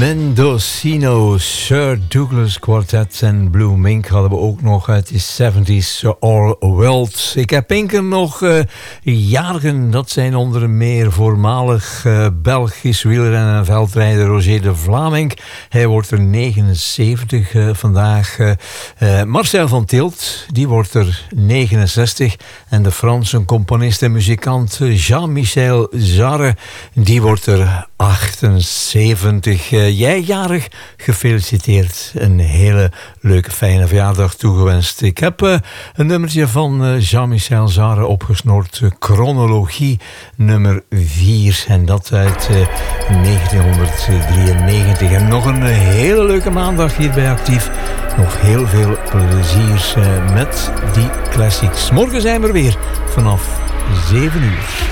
Mendocino, Sir Douglas Quartet en Blue Mink hadden we ook nog uit de 70s All World. Ik heb enkel nog jarigen, dat zijn onder meer voormalig Belgisch wielrenner en veldrijder Roger de Vlaming. Hij wordt er 79 vandaag. Marcel van Tielt, die wordt er 69. En de Franse componist en muzikant Jean-Michel Jarre, die wordt er 78. Jij jarig, gefeliciteerd. Een hele leuke, fijne verjaardag toegewenst. Ik heb een nummertje van Jean-Michel Jarre opgesnoord. Chronologie nummer 4. En dat uit 1993. En nog een hele leuke maandag hier bij Actief. Nog heel veel plezier met die classics. Morgen zijn we er weer vanaf 7 uur.